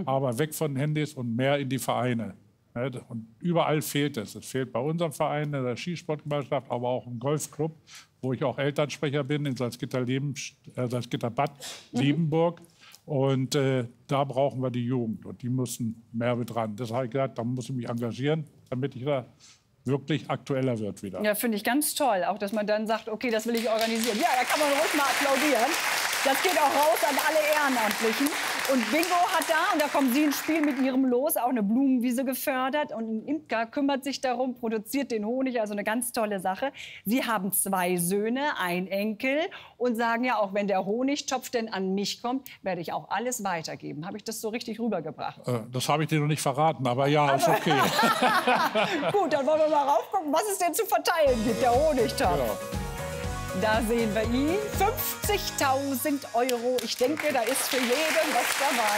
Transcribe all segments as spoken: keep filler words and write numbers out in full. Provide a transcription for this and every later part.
aber weg von Handys und mehr in die Vereine. Und überall fehlt es. Es fehlt bei unserem Verein, in der Skisportgemeinschaft, aber auch im Golfclub, wo ich auch Elternsprecher bin, in Salzgitter-Bad äh, Liebenburg. Und äh, da brauchen wir die Jugend und die müssen mehr mit ran. Das habe ich gesagt, da muss ich mich engagieren, damit ich da wirklich aktueller wird wieder. Ja, finde ich ganz toll, auch dass man dann sagt, okay, das will ich organisieren. Ja, da kann man ruhig mal applaudieren. Das geht auch raus an alle Ehrenamtlichen. Und Bingo hat da, und da kommen Sie ins Spiel mit Ihrem Los, auch eine Blumenwiese gefördert. Und ein Imker kümmert sich darum, produziert den Honig, also eine ganz tolle Sache. Sie haben zwei Söhne, ein Enkel und sagen ja auch, wenn der Honigtopf denn an mich kommt, werde ich auch alles weitergeben. Habe ich das so richtig rübergebracht? Äh, das habe ich dir noch nicht verraten, aber ja, also, ist okay. Gut, dann wollen wir mal raufgucken, was es denn zu verteilen gibt, der Honigtopf. Ja. Da sehen wir ihn, fünfzigtausend Euro. Ich denke, da ist für jeden was dabei.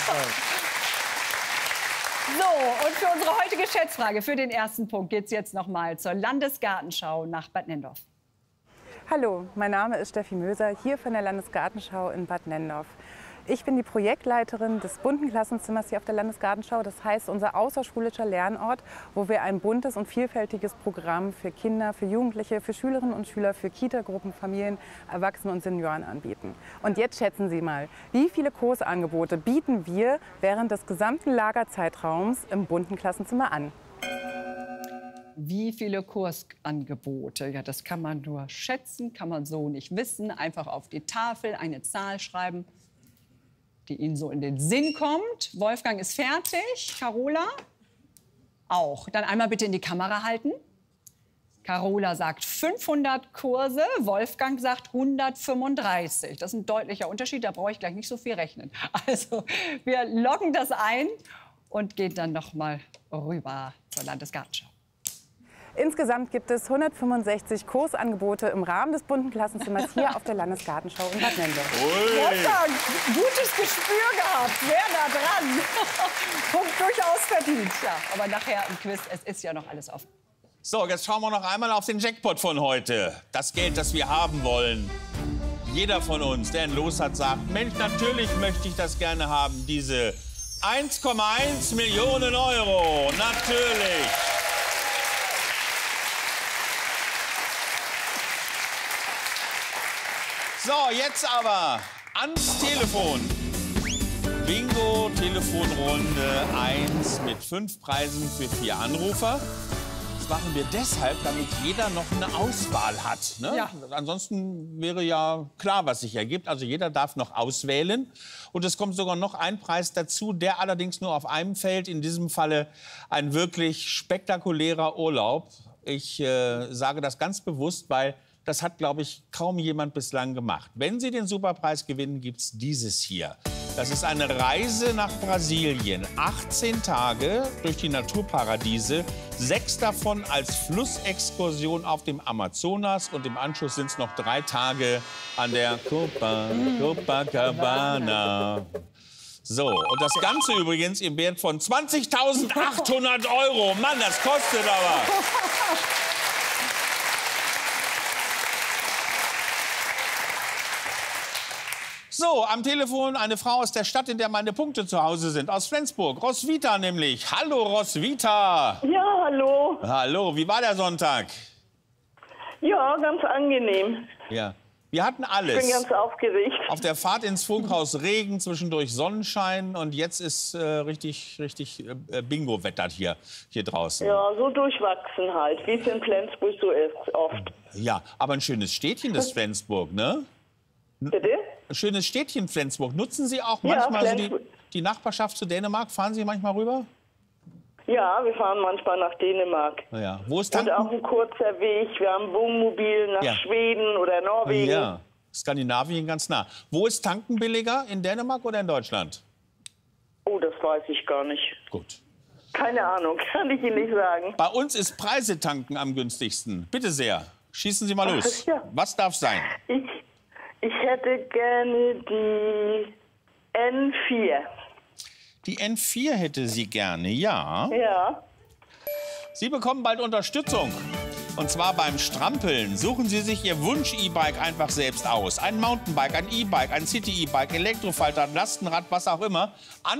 So, und für unsere heutige Schätzfrage, für den ersten Punkt, geht es jetzt noch mal zur Landesgartenschau nach Bad Nenndorf. Hallo, mein Name ist Steffi Möser, hier von der Landesgartenschau in Bad Nenndorf. Ich bin die Projektleiterin des bunten Klassenzimmers hier auf der Landesgartenschau. Das heißt, unser außerschulischer Lernort, wo wir ein buntes und vielfältiges Programm für Kinder, für Jugendliche, für Schülerinnen und Schüler, für Kitagruppen, Familien, Erwachsene und Senioren anbieten. Und jetzt schätzen Sie mal, wie viele Kursangebote bieten wir während des gesamten Lagerzeitraums im bunten Klassenzimmer an? Wie viele Kursangebote? Ja, das kann man nur schätzen, kann man so nicht wissen. Einfach auf die Tafel eine Zahl schreiben, die Ihnen so in den Sinn kommt. Wolfgang ist fertig. Carola? Auch. Dann einmal bitte in die Kamera halten. Carola sagt fünfhundert Kurse, Wolfgang sagt hundertfünfunddreißig. Das ist ein deutlicher Unterschied, da brauche ich gleich nicht so viel rechnen. Also, wir loggen das ein und gehen dann noch mal rüber zur Landesgartenschau. Insgesamt gibt es hundertfünfundsechzig Kursangebote im Rahmen des bunten Klassenzimmers hier auf der Landesgartenschau in Bad Nenndorf. Wolfgang, gutes Gespür gehabt, sehr nah dran. Punkt durchaus verdient. Ja, aber nachher im Quiz, es ist ja noch alles offen. So, jetzt schauen wir noch einmal auf den Jackpot von heute. Das Geld, das wir haben wollen. Jeder von uns, der ein Los hat, sagt, Mensch, natürlich möchte ich das gerne haben, diese eins Komma eins Millionen Euro. Natürlich. So, jetzt aber ans Telefon. Bingo, Telefonrunde eins mit fünf Preisen für vier Anrufer. Das machen wir deshalb, damit jeder noch eine Auswahl hat. Ne? Ja. Ansonsten wäre ja klar, was sich ergibt. Also jeder darf noch auswählen. Und es kommt sogar noch ein Preis dazu, der allerdings nur auf einem fällt. In diesem Falle ein wirklich spektakulärer Urlaub. Ich äh, sage das ganz bewusst, weil das hat, glaube ich, kaum jemand bislang gemacht. Wenn Sie den Superpreis gewinnen, gibt es dieses hier. Das ist eine Reise nach Brasilien. achtzehn Tage durch die Naturparadiese. Sechs davon als Flussexkursion auf dem Amazonas. Und im Anschluss sind es noch drei Tage an der Copa, Copacabana. So, und das Ganze übrigens im Wert von zwanzigtausendachthundert Euro. Mann, das kostet aber. So, am Telefon eine Frau aus der Stadt, in der meine Punkte zu Hause sind, aus Flensburg. Roswitha nämlich. Hallo, Roswitha. Ja, hallo. Hallo, wie war der Sonntag? Ja, ganz angenehm. Ja, wir hatten alles. Ich bin ganz aufgeregt. Auf der Fahrt ins Funkhaus Regen, zwischendurch Sonnenschein und jetzt ist äh, richtig, richtig äh, Bingo-wettert hier, hier draußen. Ja, so durchwachsen halt, wie es in Flensburg so ist, oft. Ja, aber ein schönes Städtchen, das Flensburg, ne? Bitte? Ein schönes Städtchen Flensburg. Nutzen Sie auch Ja, manchmal so die, Flensburg. die Nachbarschaft zu Dänemark? Fahren Sie manchmal rüber? Ja, wir fahren manchmal nach Dänemark. Ja. Wo ist Und Tanken? auch ein kurzer Weg. Wir haben Wohnmobil nach Ja. Schweden oder Norwegen. Ja, Skandinavien ganz nah. Wo ist Tanken billiger? In Dänemark oder in Deutschland? Oh, das weiß ich gar nicht. Gut. Keine Ahnung, kann ich Ihnen nicht sagen. Bei uns ist Preisetanken am günstigsten. Bitte sehr. Schießen Sie mal los. Ach, ja. Was darf sein? Ich, ich hätte gerne die N vier. Die N vier hätte sie gerne, ja. Ja. Sie bekommen bald Unterstützung. Und zwar beim Strampeln. Suchen Sie sich Ihr Wunsch-E-Bike einfach selbst aus. Ein Mountainbike, ein E-Bike, ein City-E-Bike, Elektrofalter, Lastenrad, was auch immer.